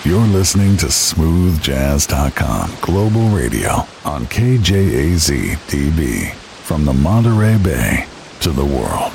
You're listening to smoothjazz.com Global Radio on KJAZ-DB. From the Monterey Bay to the world.